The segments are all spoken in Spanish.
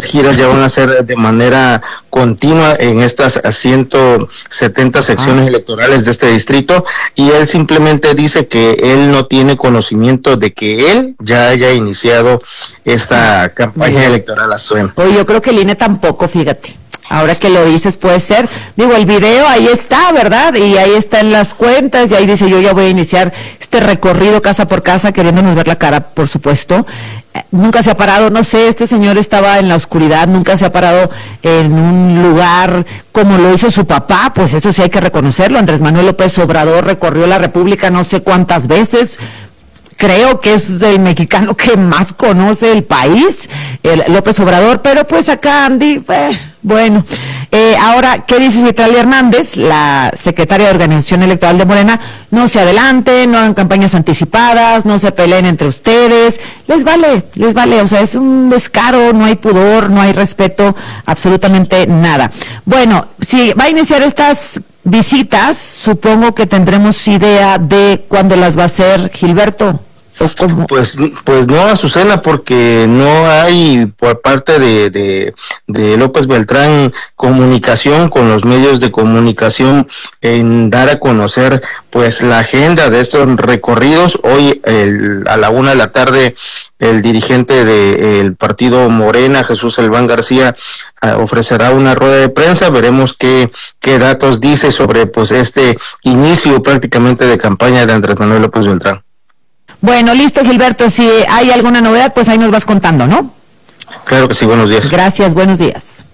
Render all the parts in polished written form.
estas giras ya van a ser de manera continua en estas 170 secciones electorales de este distrito, y él simplemente dice que él no tiene conocimiento de que él ya haya iniciado esta campaña electoral a Suena. Oye, yo creo que el INE tampoco, fíjate. Ahora que lo dices, puede ser. Digo, el video ahí está, ¿verdad? Y ahí está en las cuentas, y ahí dice, yo ya voy a iniciar este recorrido casa por casa, queriéndonos ver la cara, por supuesto. Nunca se ha parado, no sé, este señor estaba en la oscuridad, nunca se ha parado en un lugar como lo hizo su papá, pues eso sí hay que reconocerlo. Andrés Manuel López Obrador recorrió la República no sé cuántas veces. Creo que es el mexicano que más conoce el país, el López Obrador, pero pues acá Andy, bueno. Ahora, ¿qué dice Citlali Hernández, la secretaria de Organización Electoral de Morena? No se adelanten, no hagan campañas anticipadas, no se peleen entre ustedes, les vale, o sea, es un descaro, no hay pudor, no hay respeto, absolutamente nada. Bueno, si va a iniciar estas visitas, supongo que tendremos idea de cuándo las va a hacer, Gilberto. Pues no, Azucena, porque no hay por parte de López Beltrán comunicación con los medios de comunicación en dar a conocer pues la agenda de estos recorridos. Hoy a la 1:00 p.m, el dirigente del partido Morena, Jesús Elván García, ofrecerá una rueda de prensa. Veremos qué datos dice sobre pues este inicio prácticamente de campaña de Andrés Manuel López Beltrán. Bueno, listo, Gilberto, si hay alguna novedad, pues ahí nos vas contando, ¿no? Claro que sí, buenos días. Gracias, buenos días.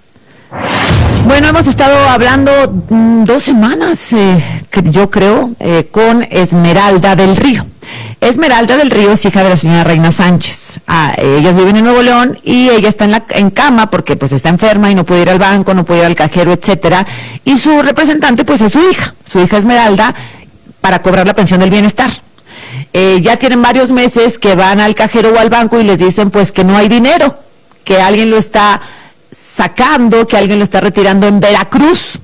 Bueno, hemos estado hablando 2 semanas, yo creo, con Esmeralda del Río. Esmeralda del Río es hija de la señora Reina Sánchez. Ellas viven en Nuevo León y ella está en cama porque pues está enferma y no puede ir al banco, no puede ir al cajero, etcétera. Y su representante pues es su hija Esmeralda, para cobrar la pensión del bienestar. Ya tienen varios meses que van al cajero o al banco y les dicen pues que no hay dinero, que alguien lo está sacando, que alguien lo está retirando en Veracruz.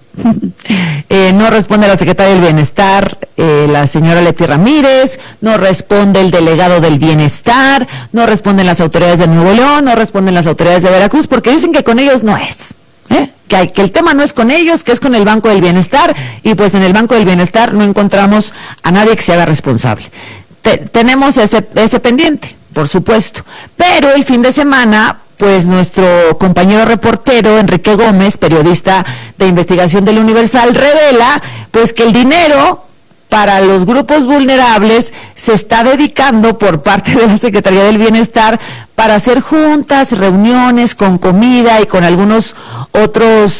No responde la secretaria del Bienestar, la señora Leti Ramírez, no responde el delegado del Bienestar, no responden las autoridades de Nuevo León, no responden las autoridades de Veracruz, porque dicen que con ellos no es. Que el tema no es con ellos, que es con el Banco del Bienestar, y pues en el Banco del Bienestar no encontramos a nadie que se haga responsable. Tenemos ese pendiente, por supuesto, pero el fin de semana, pues nuestro compañero reportero Enrique Gómez, periodista de investigación del Universal, revela pues que el dinero para los grupos vulnerables se está dedicando por parte de la Secretaría del Bienestar para hacer juntas, reuniones con comida y con algunos otros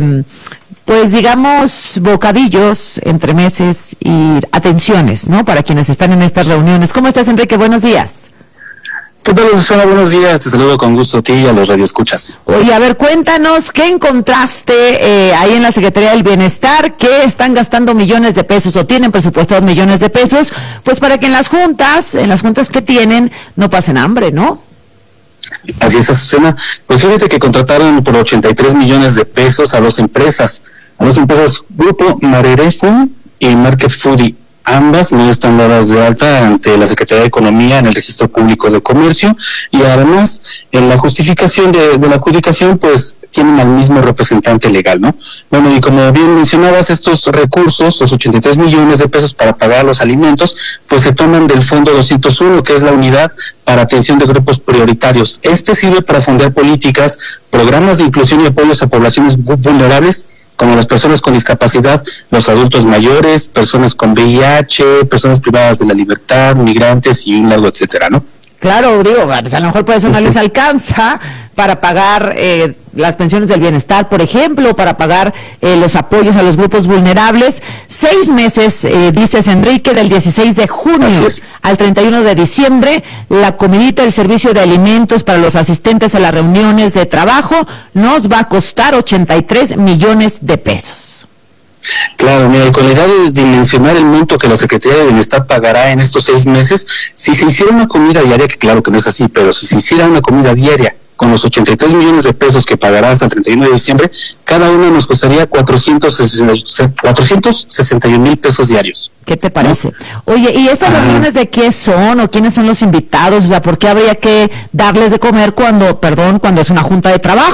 pues digamos bocadillos, entremeses y atenciones, ¿no? Para quienes están en estas reuniones. ¿Cómo estás, Enrique? Buenos días. ¿Qué tal, Susana? Buenos días, te saludo con gusto a ti y a los radioescuchas. Oye, a ver, cuéntanos, ¿qué encontraste ahí en la Secretaría del Bienestar? ¿Qué están gastando millones de pesos o tienen presupuestados millones de pesos? Pues para que en las juntas que tienen, no pasen hambre, ¿no? Así es, Susana. Pues fíjate que contrataron por 83 millones de pesos a dos empresas, Grupo Marerefo y Market Foodie. Ambas no están dadas de alta ante la Secretaría de Economía en el Registro Público de Comercio, y además en la justificación de la adjudicación pues tienen al mismo representante legal, ¿no? Bueno, y como bien mencionabas, estos recursos, los 83 millones de pesos para pagar los alimentos, pues se toman del Fondo 201, que es la unidad para atención de grupos prioritarios. Este sirve para fondear políticas, programas de inclusión y apoyos a poblaciones vulnerables, como las personas con discapacidad, los adultos mayores, personas con VIH, personas privadas de la libertad, migrantes y un largo etcétera, ¿no? Claro, digo, pues a lo mejor por eso no les alcanza para pagar las pensiones del bienestar, por ejemplo, para pagar los apoyos a los grupos vulnerables. 6 meses, dices, Enrique, del 16 de junio al 31 de diciembre, la comidita, el servicio de alimentos para los asistentes a las reuniones de trabajo nos va a costar 83 millones de pesos. Claro, mira, con la idea de dimensionar el monto que la Secretaría de Bienestar pagará en estos 6 meses, si se hiciera una comida diaria, que claro que no es así, pero si se hiciera una comida diaria con los 83 millones de pesos que pagará hasta el 31 de diciembre, cada uno nos costaría 461,000 pesos diarios. ¿Qué te parece? ¿No? Oye, ¿y estas reuniones de qué son o quiénes son los invitados? O sea, ¿por qué habría que darles de comer cuando es una junta de trabajo?